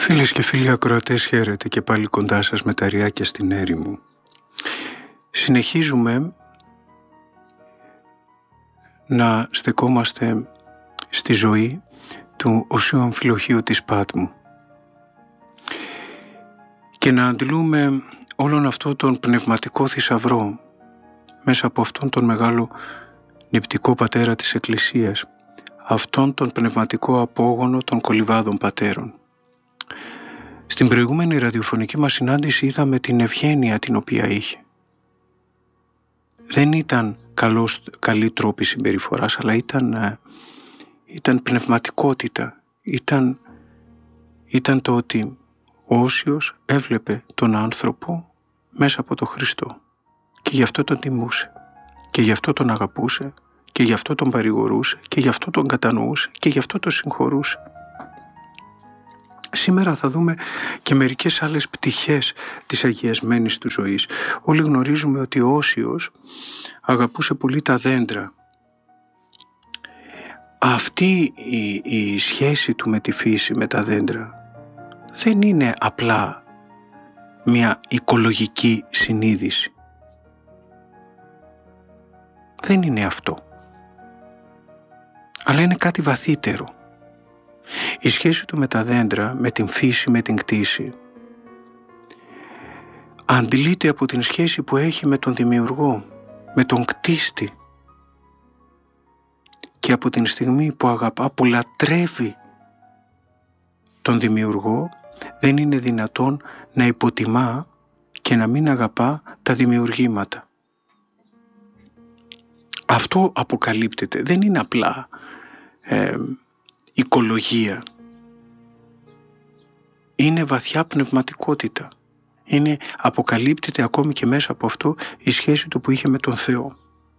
Φίλες και φίλοι ακροατές, χαίρετε και πάλι κοντά σας με τα ριάκια στην έρημο. Συνεχίζουμε να στεκόμαστε στη ζωή του οσίου αμφιλοχείου της Πάτμου και να αντιλούμε όλον αυτό τον πνευματικό θησαυρό μέσα από αυτόν τον μεγάλο νηπτικό πατέρα της Εκκλησίας, αυτόν τον πνευματικό απόγονο των κολυβάδων πατέρων. Στην προηγούμενη ραδιοφωνική μας συνάντηση είδαμε την ευγένεια την οποία είχε. Δεν ήταν καλή τρόπη συμπεριφοράς, αλλά ήταν πνευματικότητα. Ήταν το ότι ο Όσιος έβλεπε τον άνθρωπο μέσα από τον Χριστό και γι' αυτό τον τιμούσε και γι' αυτό τον αγαπούσε και γι' αυτό τον παρηγορούσε και γι' αυτό τον κατανοούσε και γι' αυτό τον συγχωρούσε. Σήμερα θα δούμε και μερικές άλλες πτυχές της αγιασμένης του ζωής. Όλοι γνωρίζουμε ότι ο Όσιος αγαπούσε πολύ τα δέντρα. Αυτή η σχέση του με τη φύση, με τα δέντρα, δεν είναι απλά μια οικολογική συνείδηση. Δεν είναι αυτό. Αλλά είναι κάτι βαθύτερο. Η σχέση του με τα δέντρα, με την φύση, με την κτήση, αντλείται από την σχέση που έχει με τον δημιουργό, με τον κτίστη, και από την στιγμή που αγαπά, που λατρεύει τον δημιουργό, δεν είναι δυνατόν να υποτιμά και να μην αγαπά τα δημιουργήματα. Αυτό αποκαλύπτεται, δεν είναι απλά οικολογία. Είναι βαθιά πνευματικότητα. Αποκαλύπτεται ακόμη και μέσα από αυτό η σχέση του που είχε με τον Θεό.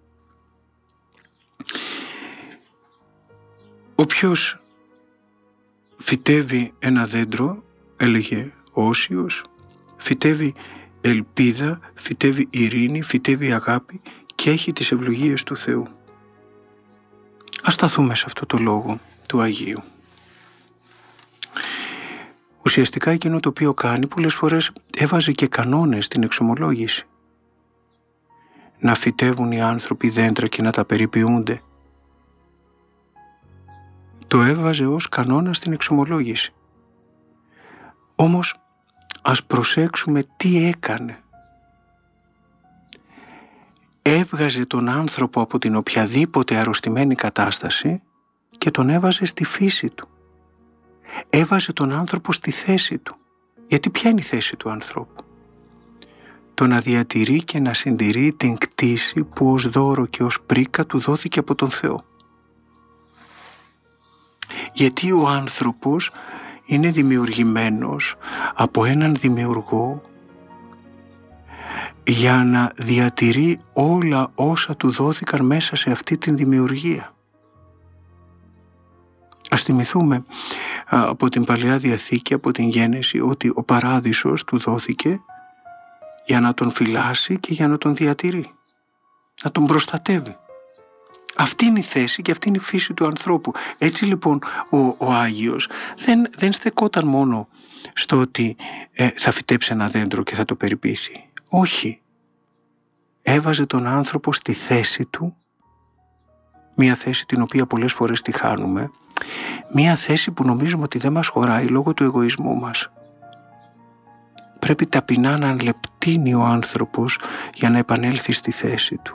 Όποιος φυτεύει ένα δέντρο, έλεγε ο Όσιος, φυτεύει ελπίδα, φυτεύει ειρήνη, φυτεύει αγάπη και έχει τις ευλογίες του Θεού. Ας σταθούμε σε αυτό το λόγο του Αγίου. Ουσιαστικά εκείνο το οποίο κάνει, πολλές φορές έβαζε και κανόνες στην εξομολόγηση. Να φυτεύουν οι άνθρωποι δέντρα και να τα περιποιούνται. Το έβαζε ως κανόνα στην εξομολόγηση. Όμως ας προσέξουμε τι έκανε. Έβγαζε τον άνθρωπο από την οποιαδήποτε αρρωστημένη κατάσταση και τον έβαζε στη φύση του. Έβαζε τον άνθρωπο στη θέση του. Γιατί ποια είναι η θέση του ανθρώπου? Το να διατηρεί και να συντηρεί την κτήση που ως δώρο και ως πρίκα του δόθηκε από τον Θεό. Γιατί ο άνθρωπος είναι δημιουργημένος από έναν δημιουργό για να διατηρεί όλα όσα του δόθηκαν μέσα σε αυτή την δημιουργία. Ας θυμηθούμε από την Παλαιά Διαθήκη, από την Γένεση, ότι ο Παράδεισος του δόθηκε για να τον φυλάσει και για να τον διατηρεί, να τον προστατεύει. Αυτή είναι η θέση και αυτή είναι η φύση του ανθρώπου. Έτσι λοιπόν ο Άγιος δεν στεκόταν μόνο στο ότι θα φυτέψει ένα δέντρο και θα το περιποιηθεί. Όχι. Έβαζε τον άνθρωπο στη θέση του, μια θέση την οποία πολλές φορές τη χάνουμε, μια θέση που νομίζουμε ότι δεν μας χωράει λόγω του εγωισμού μας. Πρέπει ταπεινά να ανλεπτύνει ο άνθρωπος για να επανέλθει στη θέση του.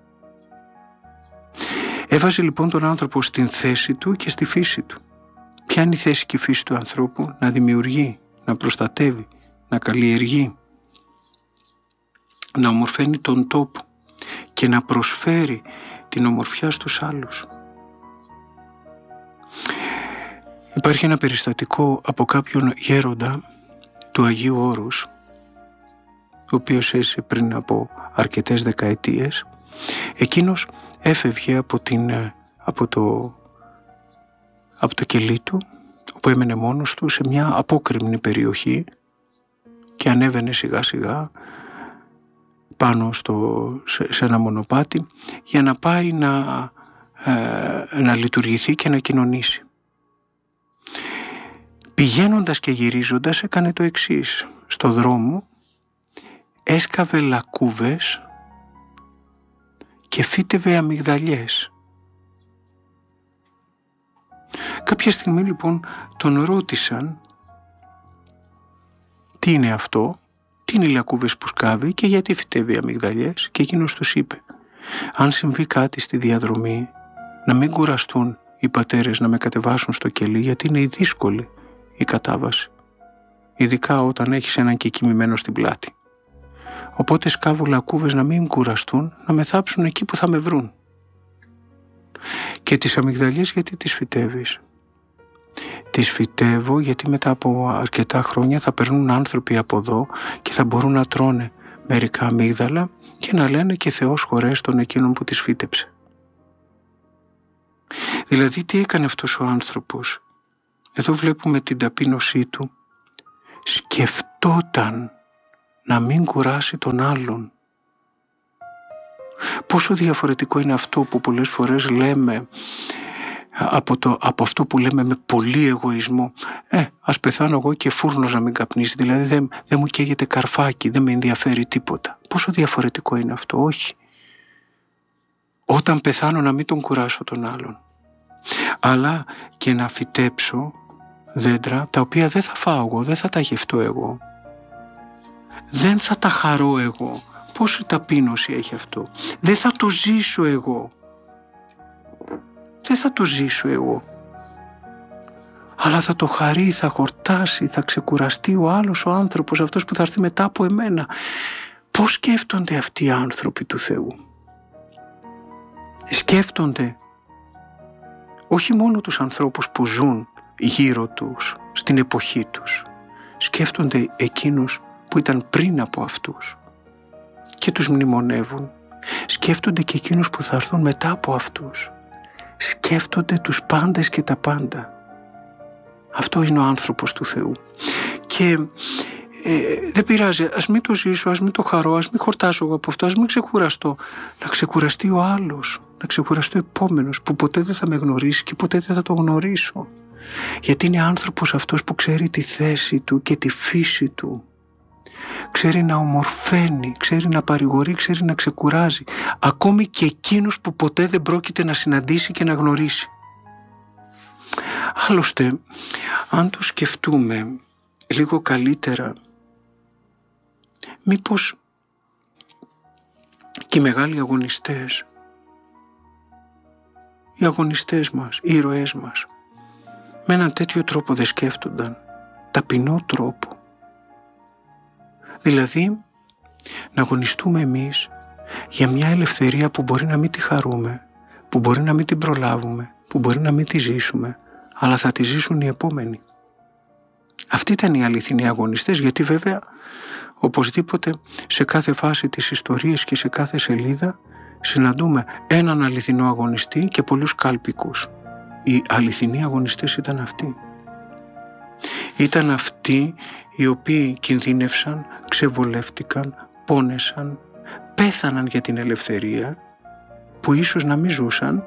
Έβαζε λοιπόν τον άνθρωπο στην θέση του και στη φύση του. Ποια είναι η θέση και η φύση του ανθρώπου? Να δημιουργεί, να προστατεύει, να καλλιεργεί, να ομορφαίνει τον τόπο και να προσφέρει την ομορφιά στους άλλους. Υπάρχει ένα περιστατικό από κάποιον γέροντα του Αγίου Όρους, ο οποίος έζησε πριν από αρκετές δεκαετίες. Εκείνος έφευγε από το κελί του, όπου έμενε μόνος του, σε μια απόκρημνη περιοχή και ανέβαινε σιγά σιγά πάνω σε ένα μονοπάτι για να πάει να λειτουργηθεί και να κοινωνήσει. Πηγαίνοντας και γυρίζοντας έκανε το εξής. Στο δρόμο έσκαβε λακκούβες και φύτευε αμυγδαλιές. Κάποια στιγμή λοιπόν τον ρώτησαν τι είναι αυτό, τι είναι οι λακκούβες που σκάβει και γιατί φυτεύει αμυγδαλιές, και εκείνος τους είπε: αν συμβεί κάτι στη διαδρομή, να μην κουραστούν οι πατέρες να με κατεβάσουν στο κελί, γιατί είναι δύσκολη η κατάβαση, ειδικά όταν έχεις έναν κεκοιμημένο στην πλάτη. Οπότε σκάβω λακκούβες να μην κουραστούν, να με θάψουν εκεί που θα με βρουν. Και τις αμυγδαλιές γιατί τις φυτεύεις? Τις φυτεύω γιατί μετά από αρκετά χρόνια θα περνούν άνθρωποι από εδώ και θα μπορούν να τρώνε μερικά αμύγδαλα και να λένε και Θεός χωρέστον εκείνον που τις φύτεψε. Δηλαδή τι έκανε αυτός ο άνθρωπος? Εδώ βλέπουμε την ταπείνωσή του. Σκεφτόταν να μην κουράσει τον άλλον. Πόσο διαφορετικό είναι αυτό που πολλές φορές λέμε από αυτό που λέμε με πολύ εγωισμό. Ας πεθάνω εγώ και φούρνος να μην καπνίσει. Δηλαδή δεν μου καίγεται καρφάκι, δεν με ενδιαφέρει τίποτα. Πόσο διαφορετικό είναι αυτό? Όχι. Όταν πεθάνω να μην τον κουράσω τον άλλον. Αλλά και να φυτέψω δέντρα τα οποία δεν θα φάω εγώ, δεν θα τα γευτώ εγώ. Δεν θα τα χαρώ εγώ. Πόση ταπείνωση έχει αυτό? Δεν θα το ζήσω εγώ. Δεν θα το ζήσω εγώ. Αλλά θα το χαρεί, θα χορτάσει, θα ξεκουραστεί ο άλλος ο άνθρωπος, αυτός που θα έρθει μετά από εμένα. Πώς σκέφτονται αυτοί οι άνθρωποι του Θεού? Σκέφτονται όχι μόνο τους ανθρώπους που ζουν γύρω τους, στην εποχή τους. Σκέφτονται εκείνους που ήταν πριν από αυτούς και τους μνημονεύουν. Σκέφτονται και εκείνους που θα έρθουν μετά από αυτούς. Σκέφτονται τους πάντες και τα πάντα. Αυτό είναι ο άνθρωπος του Θεού. Και δεν πειράζει, ας μην το ζήσω, ας μην το χαρώ, ας μην χορτάσω εγώ από αυτό, ας μην ξεκουραστώ. Να ξεκουραστεί ο άλλος, να ξεκουραστεί ο επόμενος που ποτέ δεν θα με γνωρίσει και ποτέ δεν θα το γνωρίσω. Γιατί είναι άνθρωπος αυτός που ξέρει τη θέση του και τη φύση του. Ξέρει να ομορφαίνει, ξέρει να παρηγορεί, ξέρει να ξεκουράζει. Ακόμη και εκείνους που ποτέ δεν πρόκειται να συναντήσει και να γνωρίσει. Άλλωστε, αν το σκεφτούμε λίγο καλύτερα, μήπως και οι μεγάλοι αγωνιστές, οι αγωνιστές μας, οι ήρωές μας, με έναν τέτοιο τρόπο δεν σκέφτονταν, ταπεινό τρόπο. Δηλαδή, να αγωνιστούμε εμείς για μια ελευθερία που μπορεί να μην τη χαρούμε, που μπορεί να μην την προλάβουμε, που μπορεί να μην τη ζήσουμε, αλλά θα τη ζήσουν οι επόμενοι. Αυτοί ήταν οι αληθινοί αγωνιστές, γιατί βέβαια οπωσδήποτε σε κάθε φάση της ιστορίας και σε κάθε σελίδα συναντούμε έναν αληθινό αγωνιστή και πολλούς κάλπικους. Οι αληθινοί αγωνιστές ήταν αυτοί. Ήταν αυτοί οι οποίοι κινδύνευσαν, ξεβολεύτηκαν, πόνεσαν, πέθαναν για την ελευθερία που ίσως να μην ζούσαν,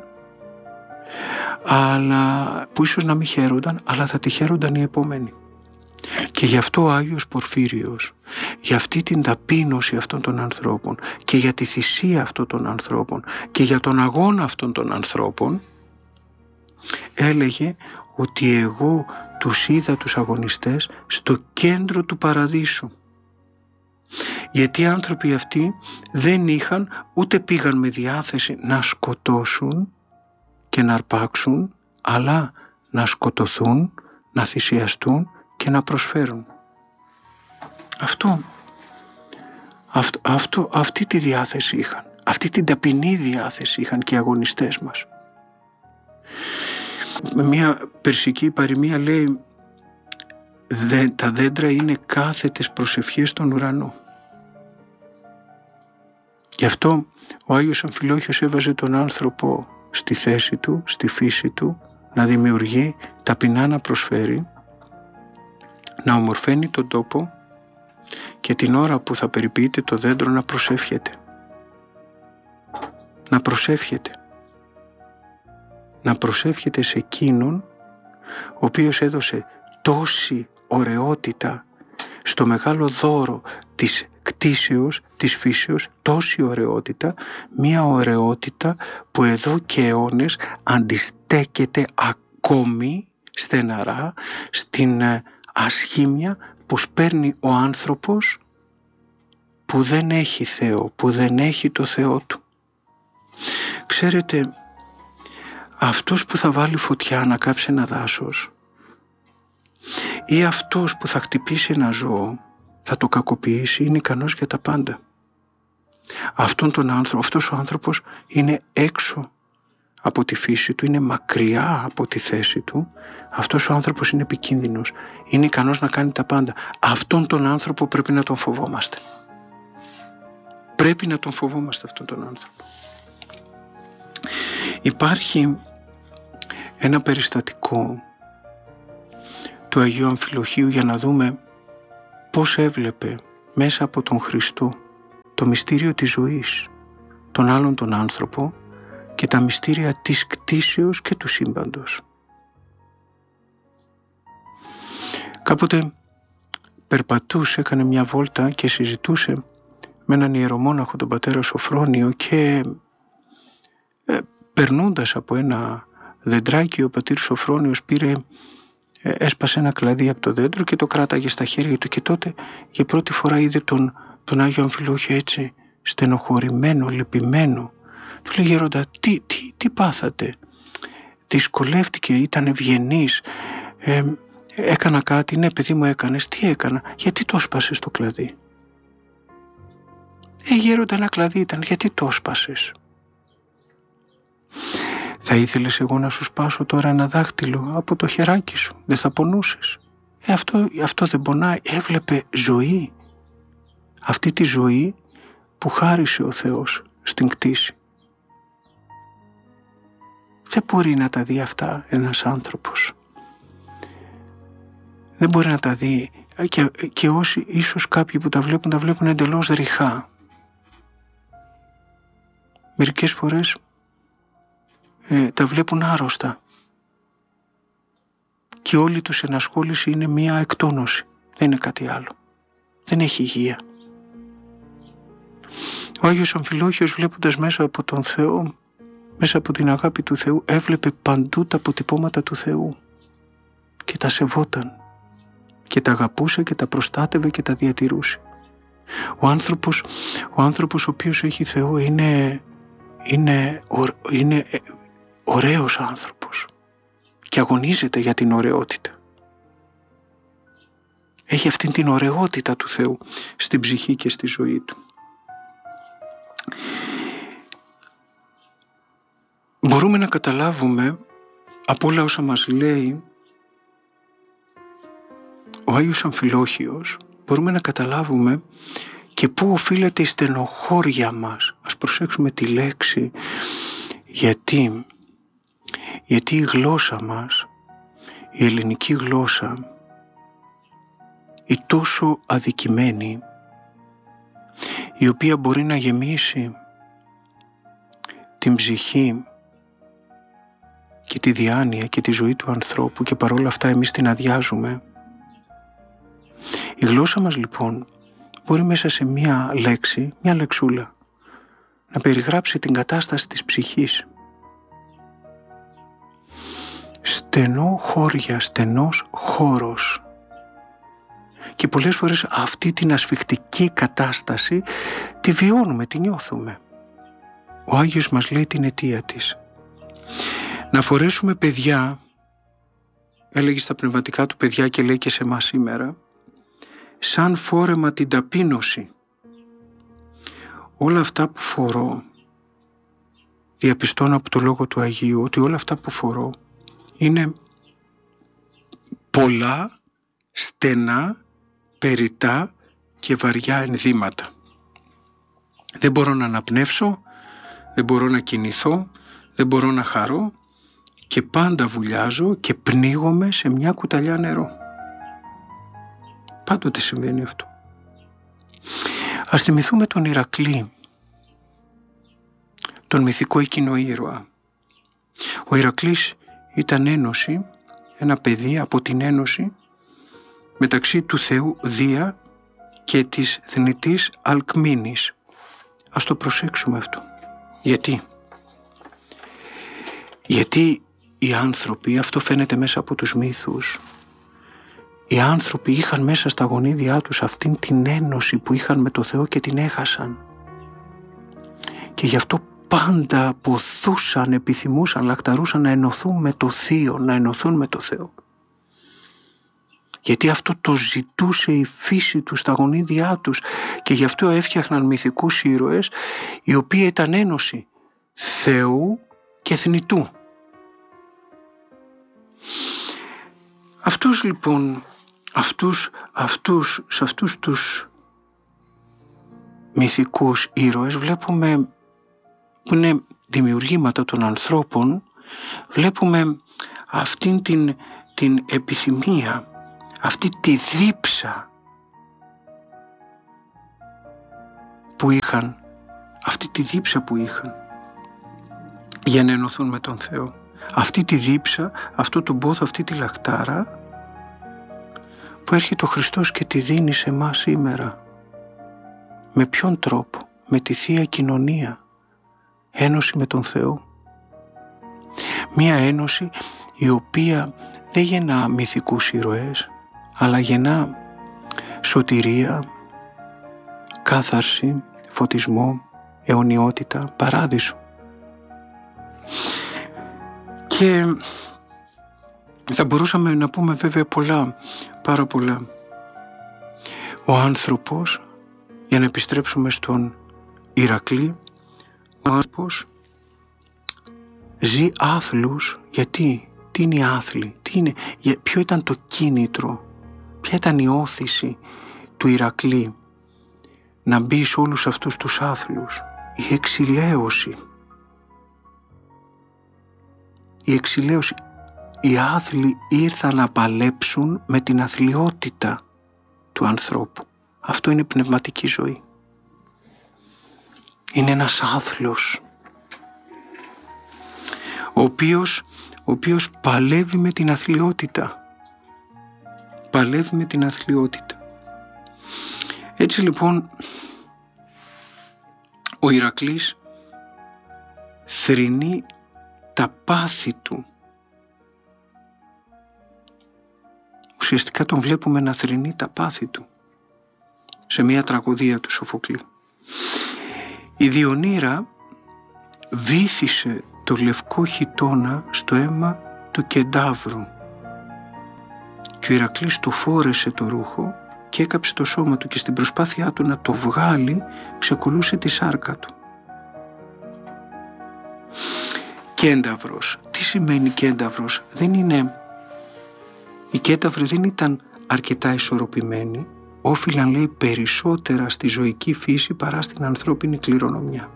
αλλά που ίσως να μην χαίρονταν, αλλά θα τη χαίρονταν οι επόμενοι. Και γι' αυτό ο Άγιος Πορφύριος, για αυτή την ταπείνωση αυτών των ανθρώπων και για τη θυσία αυτών των ανθρώπων και για τον αγώνα αυτών των ανθρώπων, έλεγε ότι εγώ τους είδα τους αγωνιστές στο κέντρο του παραδείσου. Γιατί οι άνθρωποι αυτοί δεν είχαν ούτε πήγαν με διάθεση να σκοτώσουν και να αρπάξουν, αλλά να σκοτωθούν, να θυσιαστούν και να προσφέρουν. Αυτή τη διάθεση είχαν. Αυτή την ταπεινή διάθεση είχαν και οι αγωνιστές μας. Με μια περσική παροιμία λέει τα δέντρα είναι κάθετες προσευχές στον ουρανό. Γι' αυτό ο Άγιος Αμφιλόχιος έβαζε τον άνθρωπο στη θέση του, στη φύση του, να δημιουργεί, ταπεινά να προσφέρει, να ομορφαίνει τον τόπο και την ώρα που θα περιποιείται το δέντρο να προσεύχεται. Να προσεύχεται. Να προσεύχεται σε εκείνον ο οποίος έδωσε τόση ωραιότητα στο μεγάλο δώρο της κτήσεως, της φύσεως, τόση ωραιότητα, μια ωραιότητα που εδώ και αιώνες αντιστέκεται ακόμη στεναρά στην ασχήμια που σπέρνει ο άνθρωπος που δεν έχει Θεό, που δεν έχει το Θεό του. Ξέρετε, αυτός που θα βάλει φωτιά να κάψει ένα δάσος ή αυτός που θα χτυπήσει ένα ζώο, θα το κακοποιήσει, είναι ικανός για τα πάντα. Αυτός ο άνθρωπος είναι έξω από τη φύση του, είναι μακριά από τη θέση του. Αυτός ο άνθρωπος είναι επικίνδυνος, είναι ικανός να κάνει τα πάντα. Αυτόν τον άνθρωπο πρέπει να τον φοβόμαστε. Πρέπει να τον φοβόμαστε αυτόν τον άνθρωπο. Υπάρχει ένα περιστατικό του Αγίου Αμφιλοχείου για να δούμε πώς έβλεπε μέσα από τον Χριστό το μυστήριο της ζωής, τον άλλον τον άνθρωπο και τα μυστήρια της κτήσεως και του σύμπαντος. Κάποτε περπατούσε, έκανε μια βόλτα και συζητούσε με έναν ιερομόναχο, τον πατέρα Σοφρόνιο, και περνώντας από ένα δεντράκι, ο πατήρ Σοφρόνιος έσπασε ένα κλαδί από το δέντρο και το κράταγε στα χέρια του, και τότε για πρώτη φορά είδε τον Άγιο Αμφιλόχιο έτσι στενοχωρημένο, λυπημένο. Του λέει: «Γέροντα, τι πάθατε?» Δυσκολεύτηκε, ήταν ευγενής, έκανα κάτι. «Ναι παιδί μου, έκανες». «Τι έκανα?» «Γιατί το έσπασες το κλαδί?» «Γέροντα, ένα κλαδί ήταν». «Γιατί το έσπασες?» «Θα ήθελες εγώ να σου σπάσω τώρα ένα δάχτυλο από το χεράκι σου? Δεν θα πονούσες?» Αυτό δεν πονάει?» Έβλεπε ζωή, αυτή τη ζωή που χάρισε ο Θεός στην κτήση. Δεν μπορεί να τα δει αυτά ένας άνθρωπος. Δεν μπορεί να τα δει, και όσοι ίσως κάποιοι που τα βλέπουν εντελώς ρηχά. Μερικές φορές τα βλέπουν άρρωστα και όλη τους ενασχόληση είναι μία εκτόνωση, δεν είναι κάτι άλλο, δεν έχει υγεία. Ο Άγιος Αμφιλόχιος, βλέποντας μέσα από τον Θεό, μέσα από την αγάπη του Θεού, έβλεπε παντού τα αποτυπώματα του Θεού και τα σεβόταν και τα αγαπούσε και τα προστάτευε και τα διατηρούσε. Ο άνθρωπος ο οποίος έχει Θεό είναι ωραίος άνθρωπος και αγωνίζεται για την ωραιότητα. Έχει αυτήν την ωραιότητα του Θεού στην ψυχή και στη ζωή του. Μπορούμε να καταλάβουμε από όλα όσα μας λέει ο Άγιος Αμφιλόχιος, μπορούμε να καταλάβουμε και πού οφείλεται η στενοχώρια μας. Ας προσέξουμε τη λέξη, γιατί η γλώσσα μας, η ελληνική γλώσσα, η τόσο αδικημένη, η οποία μπορεί να γεμίσει την ψυχή και τη διάνοια και τη ζωή του ανθρώπου, και παρόλα αυτά εμείς την αδειάζουμε. Η γλώσσα μας λοιπόν μπορεί μέσα σε μία λέξη, μία λεξούλα, να περιγράψει την κατάσταση της ψυχής. Στενό χώρια, στενός χώρος. Και πολλές φορές αυτή την ασφιχτική κατάσταση τη βιώνουμε, τη νιώθουμε. Ο Άγιος μας λέει την αιτία της. Να φορέσουμε, παιδιά, έλεγε στα πνευματικά του παιδιά και λέει και σε εμάς σήμερα, σαν φόρεμα την ταπείνωση. Όλα αυτά που φορώ, διαπιστώνω από το λόγο του Αγίου, ότι όλα αυτά που φορώ είναι πολλά, στενά, περιτά και βαριά ενδύματα. Δεν μπορώ να αναπνεύσω, δεν μπορώ να κινηθώ, δεν μπορώ να χαρώ και πάντα βουλιάζω και πνίγομαι σε μια κουταλιά νερό. Πάντοτε συμβαίνει αυτό. Ας θυμηθούμε τον Ηρακλή, τον μυθικό εκείνο ήρωα. Ο Ηρακλής ήταν ένωση, ένα παιδί από την ένωση μεταξύ του Θεού Δία και της θνητής Αλκμήνης. Ας το προσέξουμε αυτό. Γιατί οι άνθρωποι, αυτό φαίνεται μέσα από τους μύθους, οι άνθρωποι είχαν μέσα στα γονίδια τους αυτήν την ένωση που είχαν με το Θεό και την έχασαν. Και γι' αυτό πάντα ποθούσαν, επιθυμούσαν, λακταρούσαν να ενωθούν με το Θείο, να ενωθούν με το Θεό. Γιατί αυτό το ζητούσε η φύση τους στα γονίδια τους και γι' αυτό έφτιαχναν μυθικούς ήρωες οι οποίοι ήταν ένωση Θεού και θνητού. Αυτούς λοιπόν, σε αυτούς τους μυθικούς ήρωες βλέπουμε, που είναι δημιουργήματα των ανθρώπων, βλέπουμε αυτήν την επιθυμία, αυτή τη δίψα που είχαν, για να ενωθούν με τον Θεό. Αυτή τη δίψα, αυτό το πόθο, αυτή τη λαχτάρα που έρχεται ο Χριστός και τη δίνει σε εμάς σήμερα. Με ποιον τρόπο? Με τη Θεία Κοινωνία, ένωση με τον Θεό. Μία ένωση η οποία δεν γεννά μυθικούς ήρωες, αλλά γεννά σωτηρία, κάθαρση, φωτισμό, αιωνιότητα, παράδεισο. Και θα μπορούσαμε να πούμε βέβαια πάρα πολλά. Ο άνθρωπος, για να επιστρέψουμε στον Ηρακλή, ο άνθρωπος ζει άθλους. Γιατί? Τι είναι οι άθλοι? Ποιο ήταν το κίνητρο? Ποια ήταν η όθηση του Ηρακλή να μπει σε όλους αυτούς τους άθλους? Η εξηλαίωση. Οι άθλοι ήρθαν να παλέψουν με την αθλιότητα του ανθρώπου. Αυτό είναι πνευματική ζωή. Είναι ένας άθλος ο οποίος παλεύει με την αθλιότητα. Έτσι λοιπόν ο Ηρακλής θρηνεί τα πάθη του. Ουσιαστικά τον βλέπουμε να θρηνεί τα πάθη του σε μια τραγωδία του Σοφοκλή. Η Διονύρα βύθισε το λευκό χιτώνα στο αίμα του κεντάβρου και ο Ηρακλής του φόρεσε το ρούχο και έκαψε το σώμα του και στην προσπάθειά του να το βγάλει ξεκολούσε τη σάρκα του. Κένταυρος. Τι σημαίνει κένταυρος? Οι κένταυροι δεν ήταν αρκετά ισορροπημένοι, όφυλαν λέει περισσότερα στη ζωική φύση παρά στην ανθρώπινη κληρονομιά.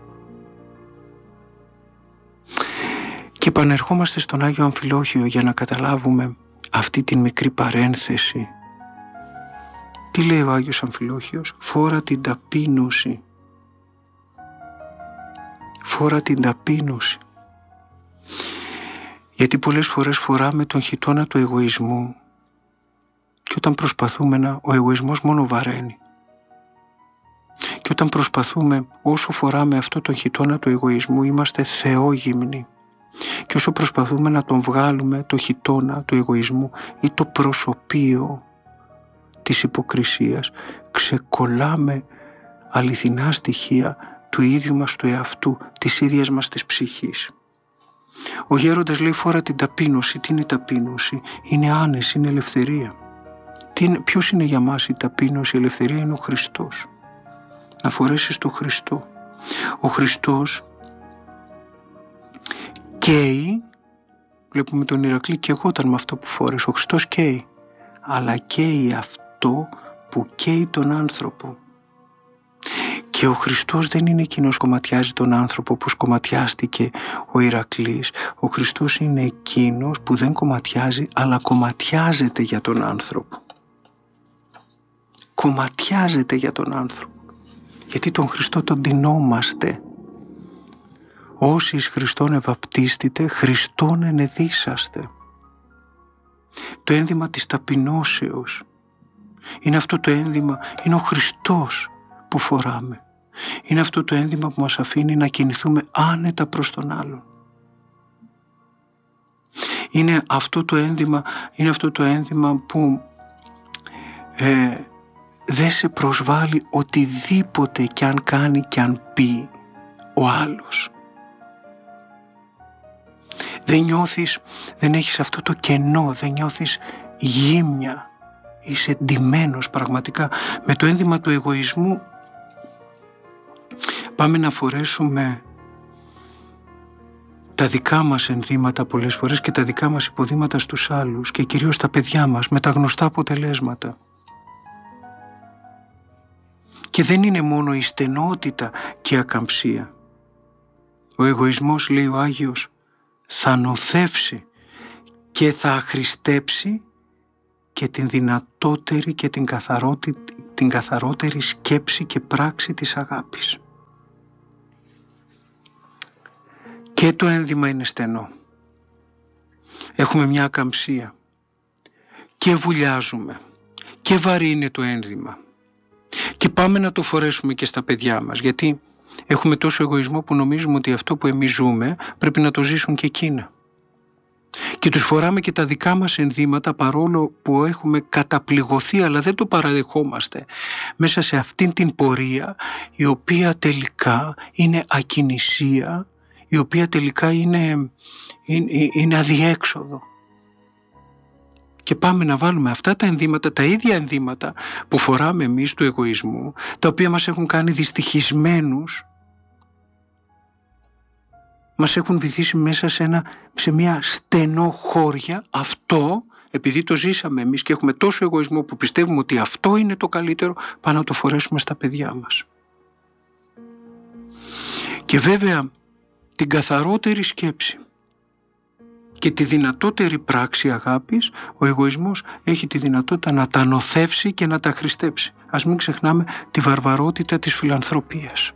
Και επανερχόμαστε στον Άγιο Αμφιλόχιο για να καταλάβουμε αυτή την μικρή παρένθεση. Τι λέει ο Άγιος Αμφιλόχιος? Φόρα την ταπείνωση. Γιατί πολλές φορές φοράμε τον χιτώνα του εγωισμού και όταν προσπαθούμε ο εγωισμός μόνο βαραίνει. Και όταν προσπαθούμε, όσο φοράμε αυτό τον χιτώνα του εγωισμού, είμαστε θεόγυμνοι. Και όσο προσπαθούμε να τον βγάλουμε το χιτώνα του εγωισμού ή το προσωπείο της υποκρισίας, ξεκολλάμε αληθινά στοιχεία του ίδιου μας του εαυτού, της ίδιας μας της ψυχής. Ο γέροντας λέει φόρα την ταπείνωση. Τι είναι η ταπείνωση? Είναι άνεση, είναι ελευθερία. Ποιος είναι για μας η ταπείνωση? Η ελευθερία είναι ο Χριστός. Να φορέσεις τον Χριστό. Ο Χριστός καίει, βλέπουμε τον Ηρακλή και εγώ ήταν με αυτό που φόρεσε. Ο Χριστός καίει, αλλά καίει αυτό που καίει τον άνθρωπο. Και ο Χριστός δεν είναι εκείνος που κομματιάζει τον άνθρωπο όπως κομματιάστηκε ο Ηρακλής. Ο Χριστός είναι εκείνος που δεν κομματιάζει, αλλά κομματιάζεται για τον άνθρωπο. Κομματιάζεται για τον άνθρωπο. Γιατί τον Χριστό τον ντυνόμαστε. Όσοι εις Χριστόν ευαπτίστητε, Χριστόν ενεδίσαστε. Το ένδυμα της ταπεινώσεως Είναι αυτό το ένδυμα, είναι ο Χριστός που φοράμε. Είναι αυτό το ένδυμα που μας αφήνει να κινηθούμε άνετα προς τον άλλον. Είναι αυτό το ένδυμα που δεν σε προσβάλλει οτιδήποτε κι αν κάνει κι αν πει ο άλλος. Δεν έχεις αυτό το κενό, δεν νιώθεις γύμνια. Είσαι ντυμένος πραγματικά. Με το ένδυμα του εγωισμού πάμε να φορέσουμε τα δικά μας ενδύματα πολλές φορές και τα δικά μας υποδήματα στους άλλους και κυρίως τα παιδιά μας με τα γνωστά αποτελέσματα. Και δεν είναι μόνο η στενότητα και η ακαμψία. Ο εγωισμός, λέει ο Άγιος, θα νοθεύσει και θα αχρηστέψει και την δυνατότερη και την καθαρότερη σκέψη και πράξη της αγάπης. Και το ένδυμα είναι στενό. Έχουμε μια ακαμψία και βουλιάζουμε και βαρύ είναι το ένδυμα. Και πάμε να το φορέσουμε και στα παιδιά μας, γιατί έχουμε τόσο εγωισμό που νομίζουμε ότι αυτό που εμείς ζούμε πρέπει να το ζήσουν και εκείνα. Και τους φοράμε και τα δικά μας ενδύματα, παρόλο που έχουμε καταπληγωθεί, αλλά δεν το παραδεχόμαστε, μέσα σε αυτήν την πορεία η οποία τελικά είναι ακινησία, η οποία τελικά είναι αδιέξοδο. Και πάμε να βάλουμε αυτά τα ενδύματα, τα ίδια ενδύματα που φοράμε εμείς του εγωισμού, τα οποία μας έχουν κάνει δυστυχισμένους, μας έχουν βυθίσει μέσα σε μια στενοχώρια. Αυτό, επειδή το ζήσαμε εμείς και έχουμε τόσο εγωισμό που πιστεύουμε ότι αυτό είναι το καλύτερο, πάμε να το φορέσουμε στα παιδιά μας. Και βέβαια την καθαρότερη σκέψη και τη δυνατότερη πράξη αγάπης, ο εγωισμός έχει τη δυνατότητα να τα νοθεύσει και να τα αχρηστέψει. Ας μην ξεχνάμε τη βαρβαρότητα της φιλανθρωπίας.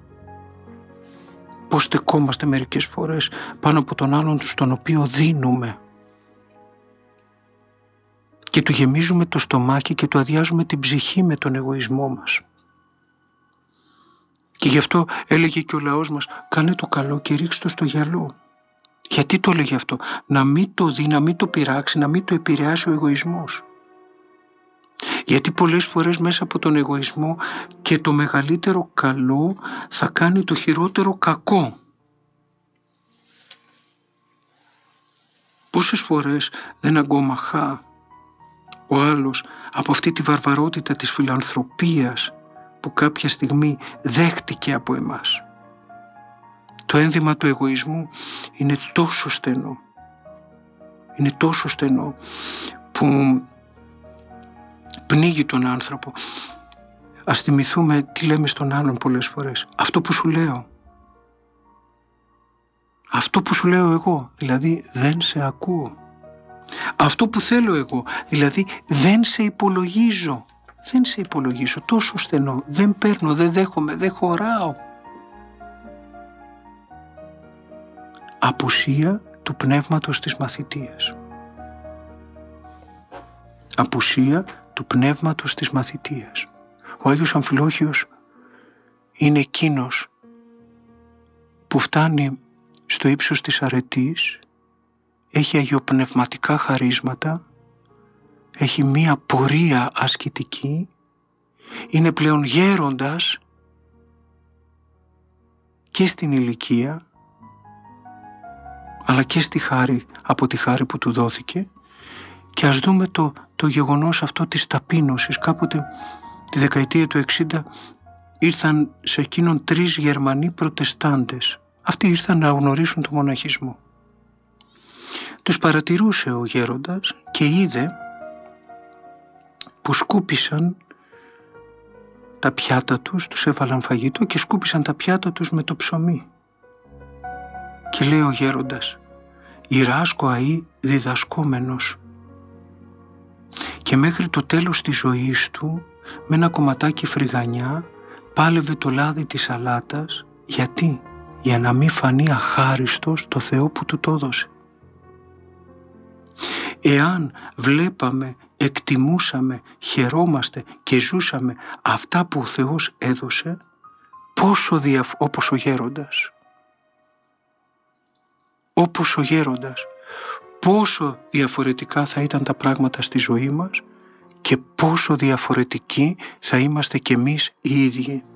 Πώς στεκόμαστε μερικές φορές πάνω από τον άλλον στον οποίο δίνουμε και του γεμίζουμε το στομάχι και του αδειάζουμε την ψυχή με τον εγωισμό μας. Και γι' αυτό έλεγε και ο λαός μας, κάνε το καλό και ρίξτε το στο γυαλό. Γιατί το έλεγε αυτό? Να μην το δει, να μην το πειράξει, να μην το επηρεάσει ο εγωισμός. Γιατί πολλές φορές μέσα από τον εγωισμό και το μεγαλύτερο καλό θα κάνει το χειρότερο κακό. Πόσες φορές δεν αγκομαχά ο άλλος από αυτή τη βαρβαρότητα της φιλανθρωπίας που κάποια στιγμή δέχτηκε από εμάς. Το ένδυμα του εγωισμού είναι τόσο στενό. Είναι τόσο στενό που πνίγει τον άνθρωπο. Ας θυμηθούμε τι λέμε στον άλλον πολλές φορές. Αυτό που σου λέω. Αυτό που σου λέω εγώ, δηλαδή δεν σε ακούω. Αυτό που θέλω εγώ, δηλαδή δεν σε υπολογίζω. Δεν σε υπολογίζω, τόσο στενό. Δεν παίρνω, δεν δέχομαι, δεν χωράω. Απουσία του πνεύματος της μαθητείας. Απουσία του πνεύματος της μαθητείας. Ο Άγιος Αμφιλόχιος είναι εκείνος που φτάνει στο ύψος της αρετής, έχει αγιοπνευματικά χαρίσματα, έχει μία πορεία ασκητική, είναι πλέον γέροντας και στην ηλικία, αλλά και στη χάρη, από τη χάρη που του δόθηκε. Και ας δούμε το γεγονός αυτό της ταπείνωσης. Κάποτε τη δεκαετία του 60 ήρθαν σε εκείνον 3 Γερμανοί προτεστάντες. Αυτοί ήρθαν να γνωρίσουν το μοναχισμό. Τους παρατηρούσε ο γέροντας και είδε που σκούπισαν τα πιάτα τους έβαλαν φαγητό και σκούπισαν τα πιάτα τους με το ψωμί. Και λέει ο γέροντας, «Ηράσκω αΐ διδασκόμενος». Και μέχρι το τέλος της ζωής του, με ένα κομματάκι φρυγανιά, πάλευε το λάδι της σαλάτας. Γιατί? Για να μην φανεί αχάριστος το Θεό που του το έδωσε. Εάν βλέπαμε εκτιμούσαμε, χαιρόμαστε και ζούσαμε αυτά που ο Θεός έδωσε, όπως ο γέροντας. Όπως ο γέροντας. Πόσο διαφορετικά θα ήταν τα πράγματα στη ζωή μας και πόσο διαφορετικοί θα είμαστε κι εμείς οι ίδιοι.